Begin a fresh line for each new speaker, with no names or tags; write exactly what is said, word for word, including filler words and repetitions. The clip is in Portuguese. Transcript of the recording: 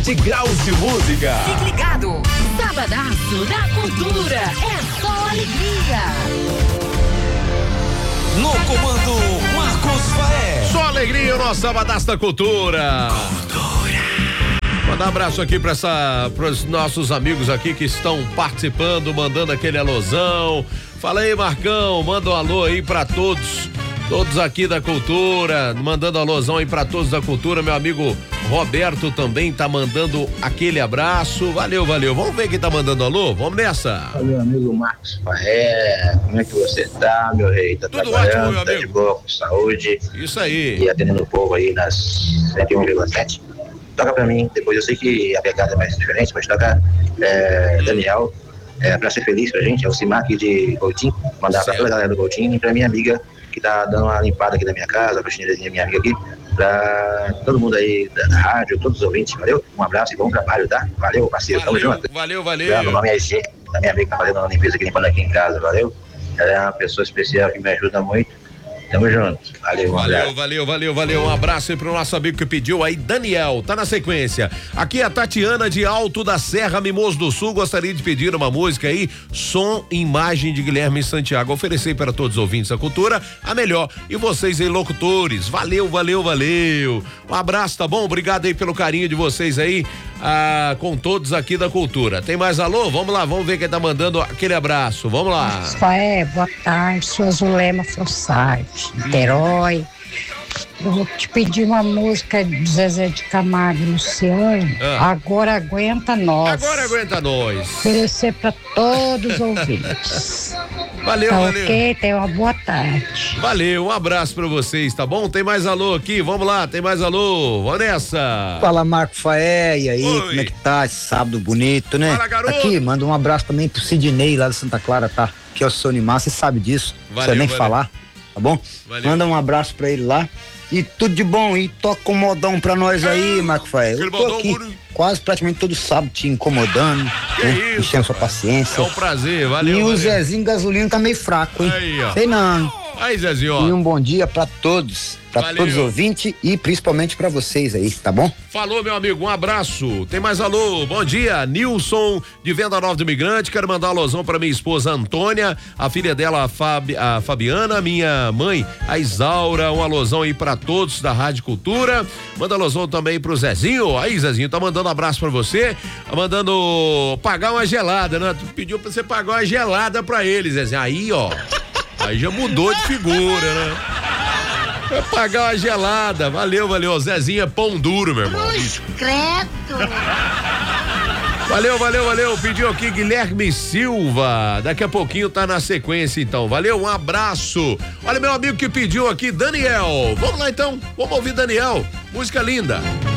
sete graus de música.
Fique ligado. Sabadaço da Cultura. É só alegria.
No comando, Marcos Faé.
Só alegria, o nosso Sabadaço da Cultura.
Cultura.
Mandar um abraço aqui para essa, para os nossos amigos aqui que estão participando, mandando aquele alôzão. Fala aí, Marcão, manda um alô aí para todos, todos aqui da Cultura, mandando alôzão aí para todos da Cultura. Meu amigo Roberto também tá mandando aquele abraço. Valeu, valeu. Vamos ver quem tá mandando alô? Vamos nessa.
Meu amigo Marcos Faé, como é que você tá, meu rei? Tá
Tudo
trabalhando,
ótimo, meu
tá
amigo.
de boa, com saúde.
Isso aí.
E atendendo o povo aí nas cento e um vírgula sete. Toca pra mim, depois eu sei que a pegada é mais diferente, mas toca é, Daniel, é, pra ser feliz pra gente, é o Cimar aqui de Coutinho, mandar
Certo.
pra toda a galera do Coutinho e pra minha amiga que tá dando uma limpada aqui na minha casa, pra chinesinha minha amiga aqui, pra todo mundo aí da, da rádio, todos os ouvintes, valeu? Um abraço e bom trabalho, tá? Valeu, parceiro, tamo
Valeu,
junto.
valeu, valeu.
Meu nome é G, da minha amiga que tá fazendo uma limpeza aqui, limpando aqui em casa, valeu? Ela é uma pessoa especial que me ajuda muito. Tamo junto. Valeu, um
Valeu,
abraço.
valeu, valeu, valeu. Um abraço aí pro nosso amigo que pediu aí, Daniel. Tá na sequência. Aqui é a Tatiana de Alto da Serra, Mimoso do Sul. Gostaria de pedir uma música aí, som e imagem de Guilherme Santiago. Oferecer para todos os ouvintes da Cultura a melhor. E vocês aí, locutores. Valeu, valeu, valeu. Um abraço, tá bom? Obrigado aí pelo carinho de vocês aí, ah, com todos aqui da Cultura. Tem mais alô? Vamos lá, vamos ver quem tá mandando aquele abraço. Vamos lá.
Faé, boa tarde, sou Zulema Frossard, Niterói. Eu vou te pedir uma música de Zezé de Camargo e Luciano,
Ah.
Agora Aguenta Nós.
Agora aguenta nós.
Oferecer para todos os ouvintes.
Valeu,
Tá
valeu.
ok? Tenha uma boa tarde.
Valeu, um abraço pra vocês, tá bom? Tem mais alô aqui, vamos lá, tem mais alô, vamos nessa.
Fala, Marco Faé, e aí,
Oi.
como é que tá esse sábado bonito, né?
Fala, garoto.
Aqui, manda um abraço também pro Sidney lá de Santa Clara, tá? Que é o seu Animar, você sabe disso, não
Valeu,
precisa nem
valeu.
falar, tá bom?
Valeu.
Manda um abraço pra ele lá e tudo de bom, e toca um modão pra nós aí, Marco Faé.
Aquele
Eu tô
modão
aqui
bonito.
quase praticamente todo sábado te incomodando,
Que
né?
isso,
Enchendo sua
rapaz.
paciência.
É um prazer, valeu.
E o
valeu.
Zezinho Gasolina tá meio fraco, hein?
Aí, ó.
Sei não.
Aí, Zezinho,
E
ó.
um bom dia pra todos, pra
Valeu.
todos os ouvintes e principalmente pra vocês aí, tá bom?
Falou, meu amigo, um abraço. Tem mais alô, bom dia, Nilson de Venda Nova do Imigrante. Quero mandar um alôzão pra minha esposa Antônia, a filha dela, a, Fabi, a Fabiana, minha mãe, a Isaura. Um alôzão aí pra todos da Rádio Cultura. Manda alôzão também pro Zezinho. Aí, Zezinho, tá mandando um abraço pra você. Tá mandando pagar uma gelada, né? Tu pediu pra você pagar uma gelada pra ele, Zezinho. Aí, ó. Aí já mudou de figura, né? Vai pagar uma gelada. Valeu, valeu. Zezinho é pão duro, meu irmão.
Credo.
Valeu, valeu, valeu. Pediu aqui Guilherme Silva. Daqui a pouquinho tá na sequência, então. Valeu, um abraço. Olha, meu amigo que pediu aqui, Daniel. Vamos lá, então. Vamos ouvir Daniel. Música linda.